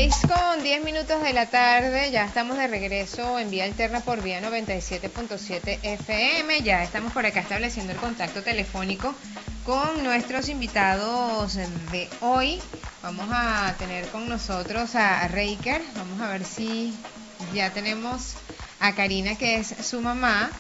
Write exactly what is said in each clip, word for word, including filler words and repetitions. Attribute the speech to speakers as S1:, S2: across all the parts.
S1: seis con diez minutos de la tarde, ya estamos de regreso en Vía Alterna por Vía noventa y siete punto siete F M. Ya estamos por acá estableciendo el contacto telefónico con nuestros invitados de hoy. Vamos a tener con nosotros a Reiker. Vamos a ver si ya tenemos a Karina, que es su mamá.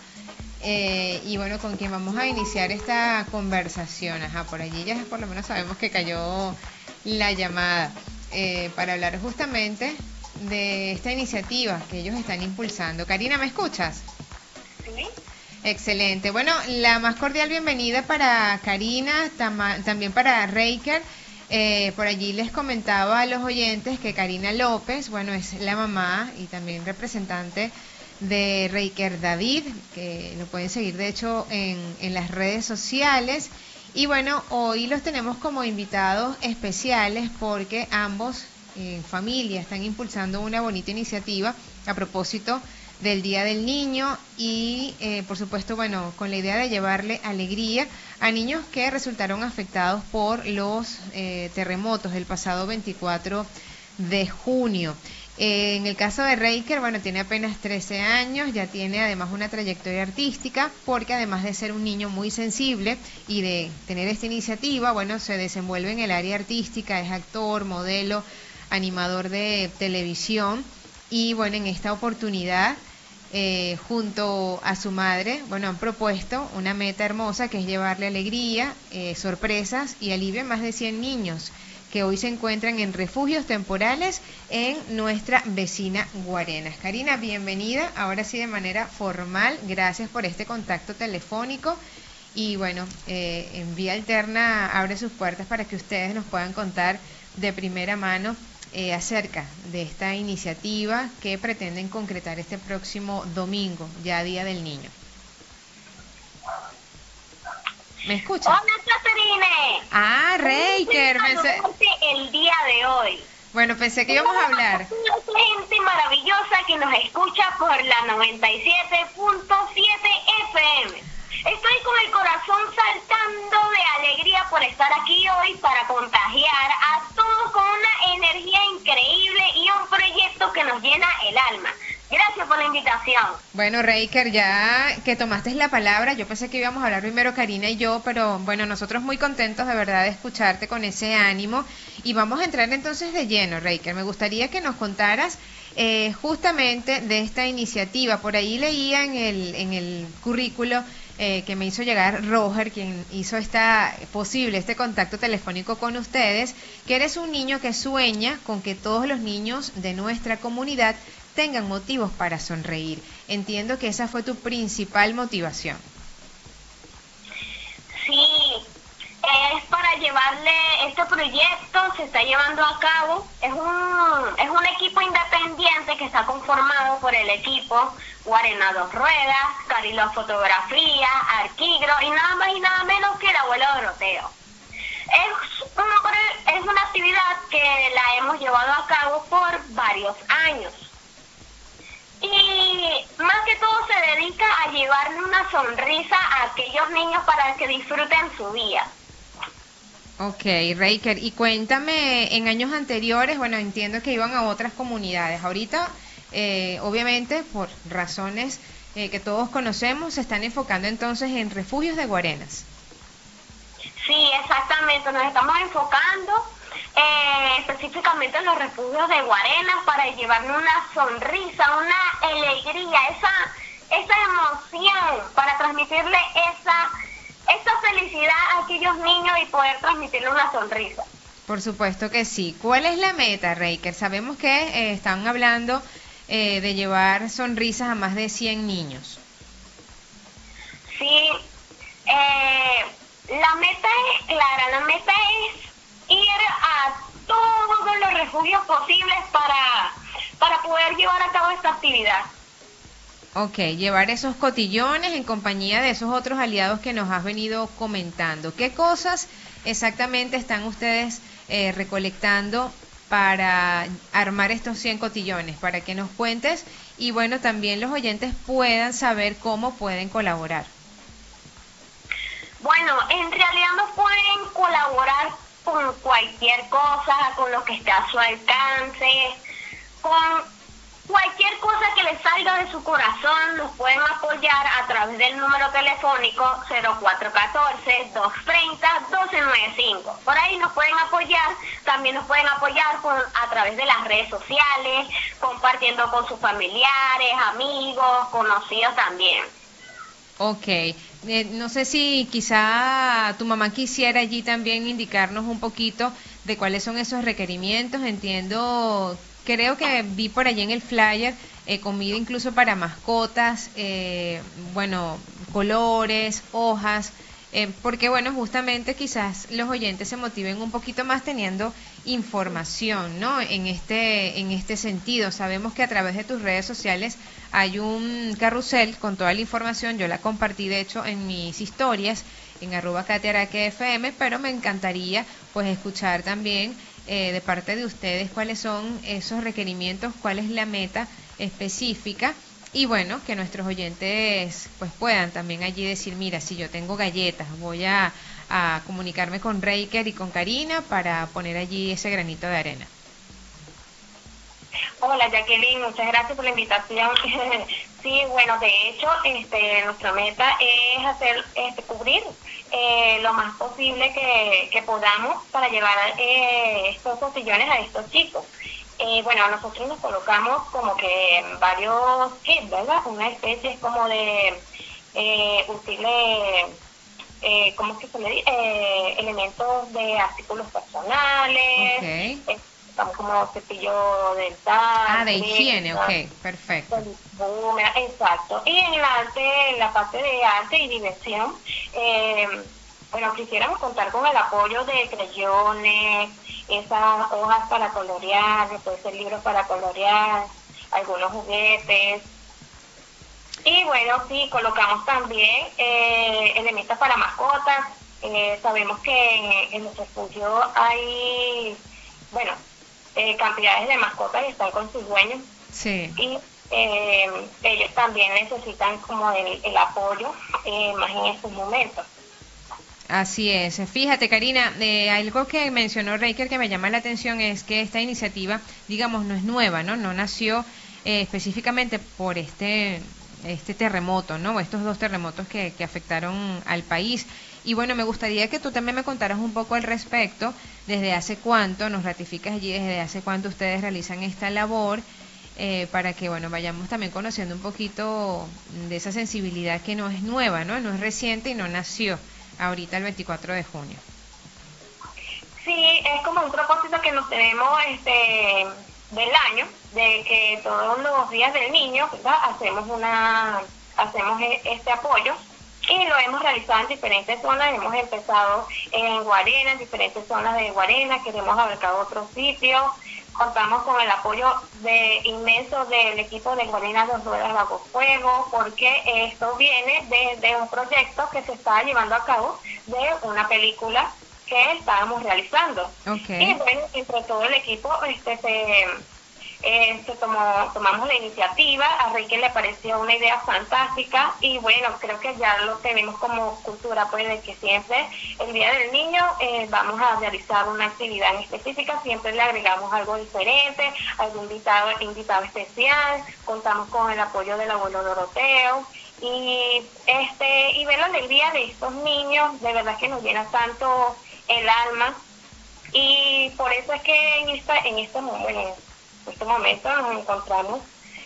S1: Eh, y bueno, con quien vamos a iniciar esta conversación. Ajá, por allí ya por lo menos sabemos que cayó la llamada. Eh, para hablar justamente de esta iniciativa que ellos están impulsando. Karina, ¿me escuchas?
S2: Sí.
S1: Excelente. Bueno, la más cordial bienvenida para Karina, tam- también para Reiker. Eh, por allí les comentaba a los oyentes que Karina López, bueno, es la mamá y también representante de Reiker David, que lo pueden seguir de hecho en, en las redes sociales. Y bueno, hoy los tenemos como invitados especiales porque ambos en familia están impulsando una bonita iniciativa a propósito del Día del Niño y eh, por supuesto, bueno, con la idea de llevarle alegría a niños que resultaron afectados por los eh, terremotos del pasado veinticuatro de junio. Eh, en el caso de Reiker, bueno, tiene apenas trece años, ya tiene además una trayectoria artística, porque además de ser un niño muy sensible y de tener esta iniciativa, bueno, se desenvuelve en el área artística, es actor, modelo, animador de televisión, y bueno, en esta oportunidad, eh, junto a su madre, bueno, han propuesto una meta hermosa que es llevarle alegría, eh, sorpresas y alivio a más de cien niños que hoy se encuentran en refugios temporales en nuestra vecina Guarenas. Karina, bienvenida, ahora sí de manera formal, gracias por este contacto telefónico y bueno, eh, en Vía Alterna abre sus puertas para que ustedes nos puedan contar de primera mano eh, acerca de esta iniciativa que pretenden concretar este próximo domingo, ya Día del Niño. ¿Me escucha?
S2: Hola, Catherine.
S1: Ah, Reiker.
S2: Pensé... el día de hoy.
S1: Bueno, pensé que íbamos a hablar.
S2: Gente maravillosa que nos escucha por la noventa y siete punto siete F M. Estoy con el corazón saltando de alegría por estar aquí hoy para contagiar a todos con una energía increíble y un proyecto que nos llena el alma. Gracias por la invitación.
S1: Bueno, Reiker, ya que tomaste la palabra, yo pensé que íbamos a hablar primero Karina y yo, pero bueno, nosotros muy contentos de verdad de escucharte con ese ánimo y vamos a entrar entonces de lleno, Reiker. Me gustaría que nos contaras eh, justamente de esta iniciativa. Por ahí leía en el, en el currículo eh, que me hizo llegar Roger, quien hizo esta posible este contacto telefónico con ustedes, que eres un niño que sueña con que todos los niños de nuestra comunidad tengan motivos para sonreír. Entiendo que esa fue tu principal motivación.
S2: Sí, es para llevarle este proyecto, se está llevando a cabo, es un, es un equipo independiente que está conformado por el equipo Guarena Dos Ruedas, Carilo Fotografía, Arquigro y nada más y nada menos que el abuelo Doroteo. Es, un, es una actividad que la hemos llevado a cabo por varios años. Y más que todo se dedica a llevarle una sonrisa a aquellos niños para que disfruten su día.
S1: Ok, Reiker, y cuéntame, en años anteriores, bueno, entiendo que iban a otras comunidades. Ahorita, eh, obviamente, por razones eh, que todos conocemos, se están enfocando entonces en refugios de Guarenas.
S2: Sí, exactamente, nos estamos enfocando Eh, específicamente en los refugios de Guarenas para llevarle una sonrisa, una alegría, esa esa emoción, para transmitirle esa esa felicidad a aquellos niños y poder transmitirle una sonrisa.
S1: Por supuesto que sí. ¿Cuál es la meta, Reiker? Sabemos que eh, están hablando eh, de llevar sonrisas a más de cien niños.
S2: Sí, eh, la meta es clara, la meta es ir a todos los refugios posibles para, para poder llevar a cabo esta actividad.
S1: Ok, llevar esos cotillones en compañía de esos otros aliados que nos has venido comentando. ¿Qué cosas exactamente están ustedes eh, recolectando para armar estos cien cotillones? Para que nos cuentes y bueno, también los oyentes puedan saber cómo pueden colaborar.
S2: Bueno, en realidad nos pueden colaborar con cualquier cosa, con lo que esté a su alcance, con cualquier cosa que les salga de su corazón. Los pueden apoyar a través del número telefónico cero cuatro uno cuatro, dos tres cero, uno dos nueve cinco. Por ahí nos pueden apoyar. También nos pueden apoyar con, a través de las redes sociales, compartiendo con sus familiares, amigos, conocidos también.
S1: Ok, eh, no sé si quizá tu mamá quisiera allí también indicarnos un poquito de cuáles son esos requerimientos. Entiendo, creo que vi por allí en el flyer eh, comida incluso para mascotas, eh, bueno, colores, hojas, eh, porque bueno, justamente quizás los oyentes se motiven un poquito más teniendo información, ¿no? En este, en este sentido, sabemos que a través de tus redes sociales hay un carrusel con toda la información. Yo la compartí de hecho en mis historias en arroba Katy F M, pero me encantaría pues escuchar también eh, de parte de ustedes cuáles son esos requerimientos, cuál es la meta específica, y bueno, que nuestros oyentes pues puedan también allí decir, mira, si yo tengo galletas, voy a, a comunicarme con Reiker y con Karina para poner allí ese granito de arena.
S2: Hola Jacqueline, muchas gracias por la invitación. Sí, bueno, de hecho, este, nuestra meta es hacer, este, cubrir eh, lo más posible que, que podamos para llevar eh, estos botellones a estos chicos. Eh, bueno, nosotros nos colocamos como que en varios kits, ¿verdad? Una especie como de eh, útiles, eh, ¿cómo es que se le dice? Eh, elementos de artículos personales.
S1: Okay.
S2: Eh, como cepillo dental.
S1: Ah, de higiene, ok, perfecto.
S2: Exacto. Y en el arte, en la parte de arte y diversión, eh, bueno, quisiéramos contar con el apoyo de crayones, esas hojas para colorear, puede ser libros para colorear, algunos juguetes. Y bueno, sí, colocamos también eh, elementos para mascotas. Eh, sabemos que en, en nuestro refugio hay, bueno, Eh, cantidades de mascotas que están con sus dueños.
S1: Sí.
S2: Y eh, ellos también necesitan como el, el apoyo eh, más en estos momentos.
S1: Así es. Fíjate, Karina, eh, algo que mencionó Reiker que me llama la atención es que esta iniciativa, digamos, no es nueva, ¿no? No nació eh, específicamente por este este terremoto, ¿no? Estos dos terremotos que, que afectaron al país. Y bueno, me gustaría que tú también me contaras un poco al respecto, desde hace cuánto, nos ratificas allí, desde hace cuánto ustedes realizan esta labor, eh, para que, bueno, vayamos también conociendo un poquito de esa sensibilidad que no es nueva, ¿no? No es reciente y no nació ahorita el veinticuatro de junio.
S2: Sí, es como un propósito que nos tenemos este del año, de que todos los días del niño, ¿verdad? hacemos una hacemos este apoyo, y lo hemos realizado en diferentes zonas. Hemos empezado en Guarena, en diferentes zonas de Guarena, queremos abarcar otros sitios. Contamos con el apoyo de inmenso del equipo de Guarena Dos Ruedas Bajo Fuego, porque esto viene de, de un proyecto que se está llevando a cabo de una película que estábamos realizando.
S1: Okay.
S2: Y bueno, entre todo el equipo este se, eh, se tomó, tomamos la iniciativa. A Ricky le pareció una idea fantástica, y bueno, creo que ya lo tenemos como cultura, pues, de que siempre el Día del Niño eh, vamos a realizar una actividad en específica, siempre le agregamos algo diferente, algún invitado, invitado especial. Contamos con el apoyo del abuelo Doroteo, y este y ver la alegría de estos niños, de verdad que nos llena tanto el alma. Y por eso es que en esta en este momento en este momento nos encontramos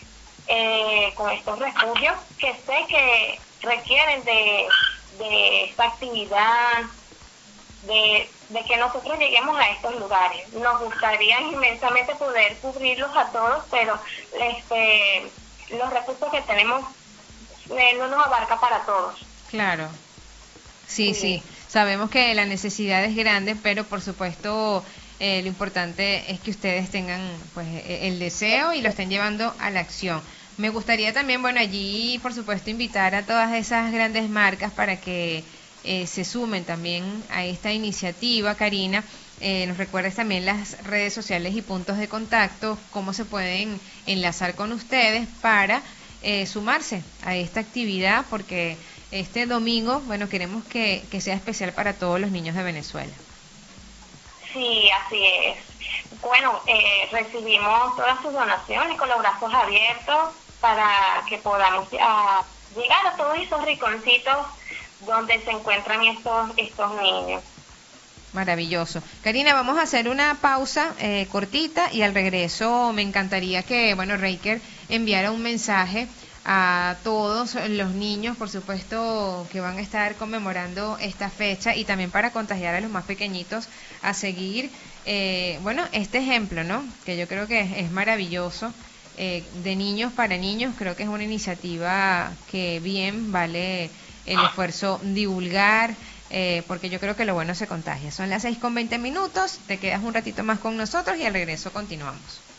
S2: eh, con estos refugios, que sé que requieren de, de esta actividad, de, de que nosotros lleguemos a estos lugares. Nos gustaría inmensamente poder cubrirlos a todos, pero este los recursos que tenemos eh, no nos abarca para todos.
S1: Claro. Sí, sí, sí. Sabemos que la necesidad es grande, pero por supuesto eh, lo importante es que ustedes tengan pues el deseo y lo estén llevando a la acción. Me gustaría también, bueno, allí por supuesto invitar a todas esas grandes marcas para que eh, se sumen también a esta iniciativa. Karina, eh, nos recuerdes también las redes sociales y puntos de contacto, cómo se pueden enlazar con ustedes para eh, sumarse a esta actividad, porque este domingo, bueno, queremos que, que sea especial para todos los niños de Venezuela.
S2: Sí, así es. Bueno, eh, recibimos todas sus donaciones con los brazos abiertos para que podamos ah, llegar a todos esos rinconcitos donde se encuentran estos, estos niños.
S1: Maravilloso. Karina, vamos a hacer una pausa eh, cortita y al regreso me encantaría que, bueno, Reiker enviara un mensaje a todos los niños, por supuesto, que van a estar conmemorando esta fecha y también para contagiar a los más pequeñitos a seguir, eh, bueno, este ejemplo, ¿no? Que yo creo que es, es maravilloso, eh, de niños para niños, creo que es una iniciativa que bien vale el esfuerzo divulgar, eh, porque yo creo que lo bueno se contagia. Son las seis con veinte minutos, te quedas un ratito más con nosotros y al regreso continuamos.